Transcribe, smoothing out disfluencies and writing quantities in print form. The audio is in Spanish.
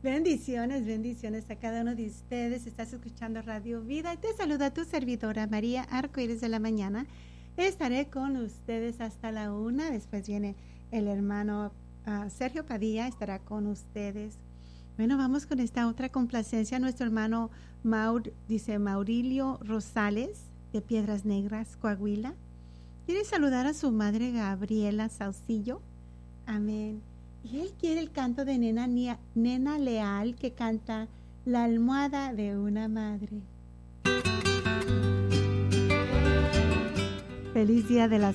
Bendiciones, bendiciones a cada uno de ustedes. Estás escuchando Radio Vida y te saluda tu servidora María Arcoíris de la Mañana. Estaré con ustedes hasta la 1. Después viene el hermano Sergio Padilla, estará con ustedes. Bueno, vamos con esta otra complacencia. Nuestro hermano Maurilio Rosales, de Piedras Negras, Coahuila. Quiere saludar a su madre Gabriela Saucillo. Amén. Y él quiere el canto de Nena Leal, que canta La almohada de una madre. Feliz Día de las